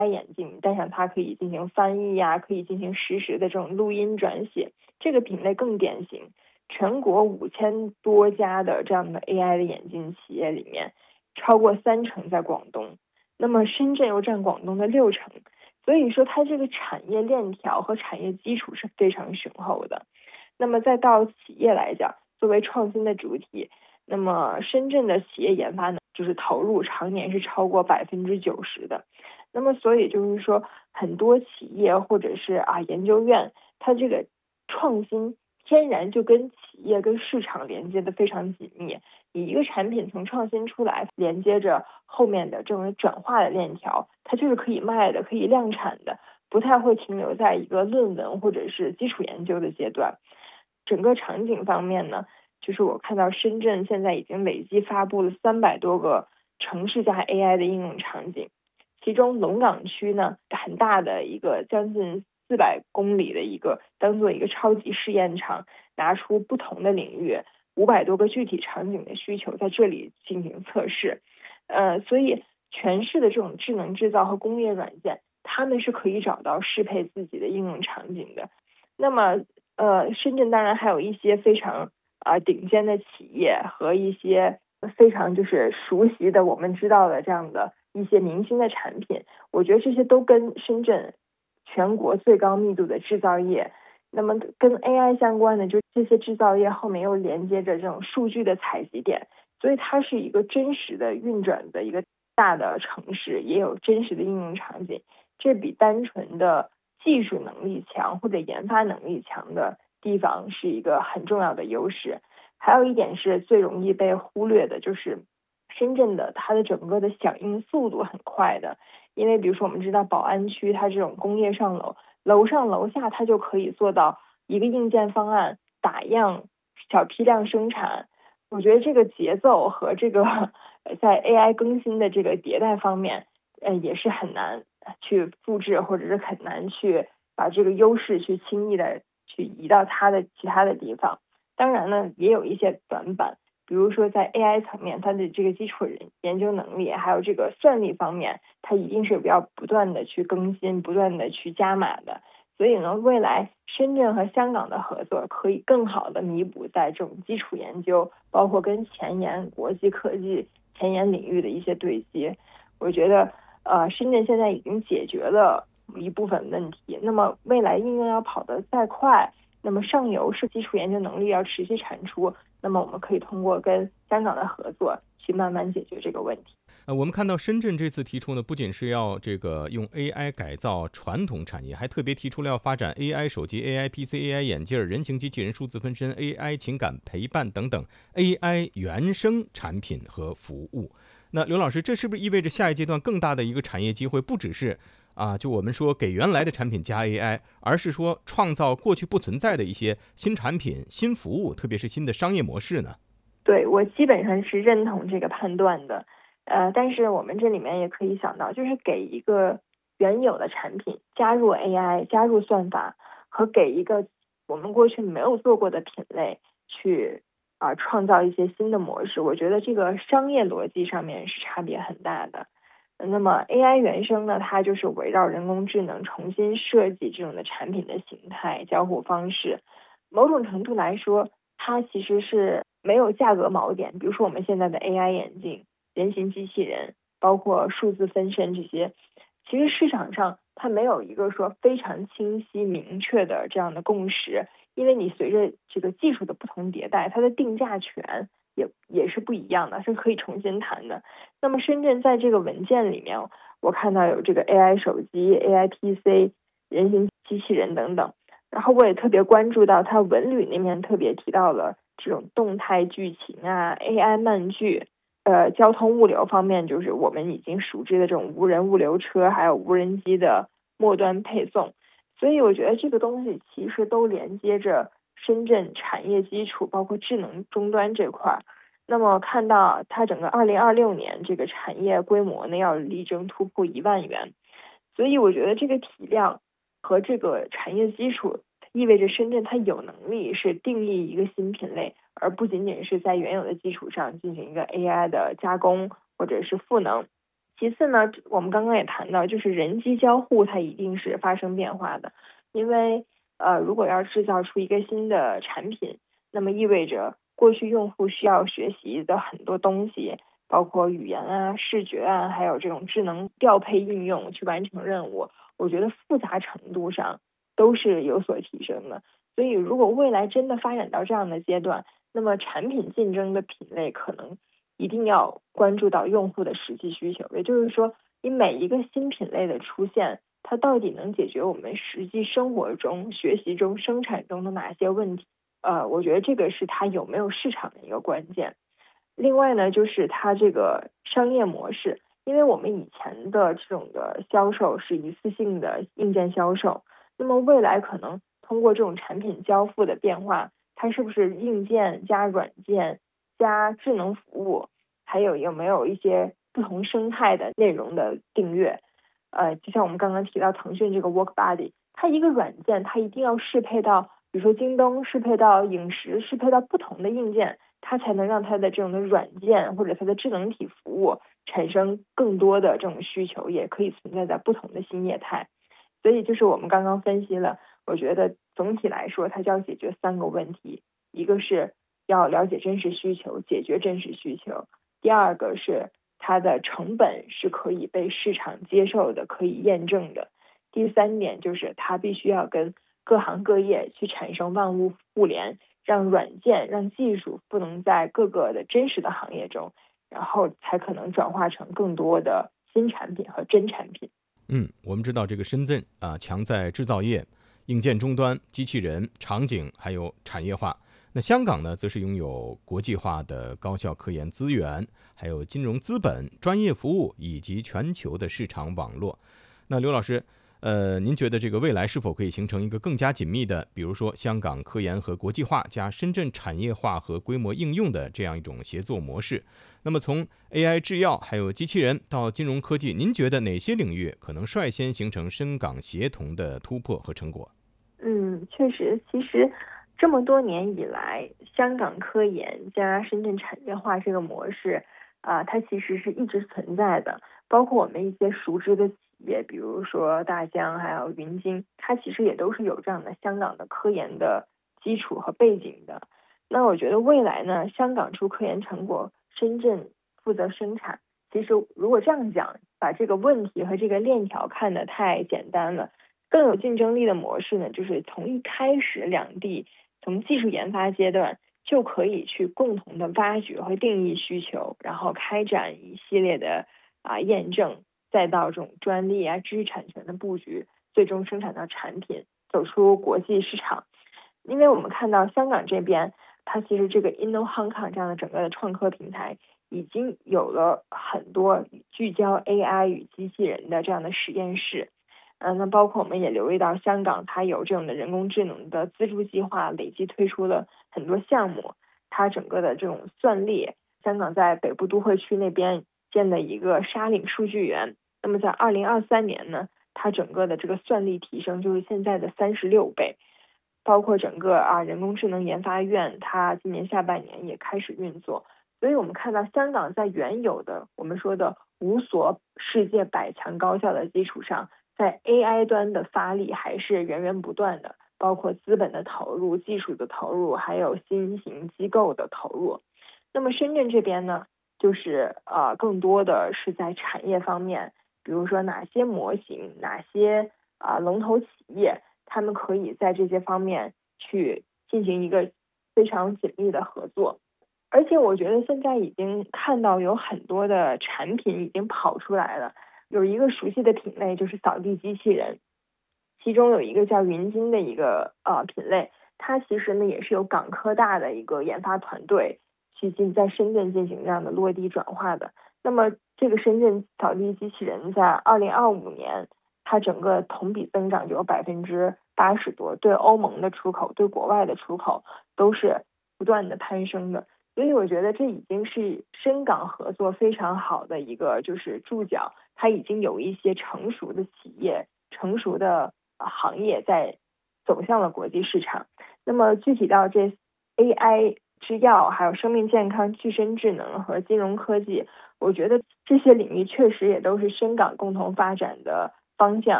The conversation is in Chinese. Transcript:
眼镜，戴上它可以进行翻译呀，可以进行实时的这种录音转写，这个品类更典型。全国5000多家的这样的 AI 的眼镜企业里面，超过30%在广东，那么深圳又占广东的60%，所以说它这个产业链条和产业基础是非常雄厚的。那么再到企业来讲，作为创新的主体，那么深圳的企业研发呢，就是投入常年是超过90%的。那么所以就是说，很多企业或者是研究院，它这个创新天然就跟企业跟市场连接的非常紧密。你一个产品从创新出来，连接着后面的这种转化的链条，它就是可以卖的，可以量产的，不太会停留在一个论文或者是基础研究的阶段。整个场景方面呢，就是我看到深圳现在已经累计发布了300多个城市加 AI 的应用场景，其中龙岗区呢很大的一个将近400公里的一个当做一个超级试验场，拿出不同的领域500多个具体场景的需求在这里进行测试。所以全市的这种智能制造和工业软件，他们是可以找到适配自己的应用场景的。那么深圳当然还有一些非常顶尖的企业和一些非常就是熟悉的我们知道的这样的一些明星的产品，我觉得这些都跟深圳全国最高密度的制造业，那么跟 AI 相关的，就这些制造业后面又连接着这种数据的采集点，所以它是一个真实的运转的一个大的城市，也有真实的应用场景，这比单纯的技术能力强或者研发能力强的地方是一个很重要的优势。还有一点是最容易被忽略的，就是深圳的它的整个的响应速度很快的。因为比如说我们知道宝安区它这种工业上楼，楼上楼下它就可以做到一个硬件方案打样小批量生产。我觉得这个节奏和这个在 AI 更新的这个迭代方面，也是很难去复制，或者是很难去把这个优势去轻易的去移到它的其他的地方。当然呢，也有一些短板，比如说在 AI 层面，它的这个基础研究能力，还有这个算力方面，它一定是要不断的去更新，不断的去加码的。所以呢，未来深圳和香港的合作可以更好的弥补在这种基础研究，包括跟前沿国际科技前沿领域的一些对接。我觉得，深圳现在已经解决了一部分问题，那么未来应用要跑得再快，那么上游是基础研究能力要持续产出，那么我们可以通过跟香港的合作去慢慢解决这个问题。 我们看到深圳这次提出呢，不仅是要这个用 AI 改造传统产业，还特别提出了要发展 AI 手机、AI PC、AI 眼镜、人形机器人、数字分身、AI 情感陪伴等等 AI 原生产品和服务。那刘老师，这是不是意味着下一阶段更大的一个产业机会，不只是就我们说给原来的产品加 AI，而是说创造过去不存在的一些新产品、新服务，特别是新的商业模式呢？ 对，我基本上是认同这个判断的。但是我们这里面也可以想到，就是给一个原有的产品加入 AI、加入算法，和给一个我们过去没有做过的品类去创造一些新的模式，我觉得这个商业逻辑上面是差别很大的。那么 AI 原生呢，它就是围绕人工智能重新设计这种的产品的形态、交互方式。某种程度来说，它其实是没有价格锚点。比如说我们现在的 AI 眼镜、人形机器人，包括数字分身这些，其实市场上它没有一个说非常清晰明确的这样的共识，因为你随着这个技术的不同迭代，它的定价权也是不一样的，是可以重新谈的。那么深圳在这个文件里面，我看到有这个 AI 手机、AI PC、人形机器人等等。然后我也特别关注到它文旅那边特别提到了这种动态剧情AI 漫剧，交通物流方面就是我们已经熟知的这种无人物流车，还有无人机的末端配送。所以我觉得这个东西其实都连接着深圳产业基础，包括智能终端这块。那么看到它整个2026年这个产业规模呢要力争突破10000元，所以我觉得这个体量和这个产业基础意味着深圳它有能力是定义一个新品类，而不仅仅是在原有的基础上进行一个 AI 的加工或者是赋能。 其次呢，我们刚刚也谈到，就是人机交互它一定是发生变化的，因为如果要制造出一个新的产品，那么意味着过去用户需要学习的很多东西，包括语言啊、视觉啊，还有这种智能调配应用去完成任务，我觉得复杂程度上都是有所提升的。所以如果未来真的发展到这样的阶段，那么产品竞争的品类可能一定要关注到用户的实际需求，也就是说，你每一个新品类的出现，它到底能解决我们实际生活中、学习中、生产中的哪些问题？我觉得这个是它有没有市场的一个关键。另外呢，就是它这个商业模式，因为我们以前的这种的销售是一次性的硬件销售，那么未来可能通过这种产品交付的变化，它是不是硬件加软件加智能服务，还有没有一些不同生态的内容的订阅？就像我们刚刚提到腾讯这个 WorkBuddy，它一个软件它一定要适配到，比如说京东适配到影视，适配到不同的硬件，它才能让它的这种的软件或者它的智能体服务产生更多的这种需求，也可以存在在不同的新业态。所以就是我们刚刚分析了，我觉得总体来说，它就要解决3个问题：一个是要了解真实需求，解决真实需求；第二个是它的成本是可以被市场接受的，可以验证的；第3点就是它必须要跟各行各业去产生万物互联，让软件、让技术不能在各个的真实的行业中，然后才可能转化成更多的新产品和真产品。 我们知道这个深圳强在制造业、硬件终端、机器人、场景，还有产业化。那香港呢，则是拥有国际化的高校科研资源，还有金融资本、专业服务以及全球的市场网络。那刘老师，您觉得这个未来是否可以形成一个更加紧密的，比如说香港科研和国际化加深圳产业化和规模应用的这样一种协作模式？那么从 AI 制药还有机器人到金融科技，您觉得哪些领域可能率先形成深港协同的突破和成果？ 确实，其实这么多年以来，香港科研加深圳产业化这个模式，它其实是一直存在的。包括我们一些熟知的企业，比如说大疆还有云鲸，它其实也都是有这样的香港的科研的基础和背景的。那我觉得未来呢，香港出科研成果，深圳负责生产。其实如果这样讲，把这个问题和这个链条看得太简单了。更有竞争力的模式呢，就是从一开始两地从技术研发阶段就可以去共同的挖掘和定义需求，然后开展一系列的验证，再到这种专利知识产权的布局，最终生产到产品，走出国际市场。因为我们看到香港这边，它其实这个 Inno Hong Kong 这样的整个的创科平台，已经有了很多聚焦 AI 与机器人的这样的实验室。那包括我们也留意到，香港它有这种的人工智能的资助计划，累计推出了很多项目。它整个的这种算力，香港在北部都会区那边建了一个沙岭数据园。那么在2023年呢，它整个的这个算力提升就是现在的36倍。包括整个人工智能研发院，它今年下半年也开始运作。所以我们看到香港在原有的我们说的5所世界百强高校的基础上，在 AI 端的发力还是源源不断的，包括资本的投入、技术的投入，还有新型机构的投入。那么深圳这边呢，就是更多的是在产业方面，比如说哪些模型、哪些龙头企业，他们可以在这些方面去进行一个非常紧密的合作。而且我觉得现在已经看到有很多的产品已经跑出来了，有一个熟悉的品类就是扫地机器人，其中有一个叫云鲸的一个品类，它其实呢也是有港科大的一个研发团队在深圳进行这样的落地转化的。那么这个深圳扫地机器人在2025年，它整个同比增长就有80%多，对欧盟的出口、对国外的出口都是不断的攀升的。所以我觉得这已经是深港合作非常好的一个就是注脚，它已经有一些成熟的企业、成熟的行业在走向了国际市场。那么具体到这 AI 制药，还有生命健康、具身智能和金融科技，我觉得这些领域确实也都是深港共同发展的方向。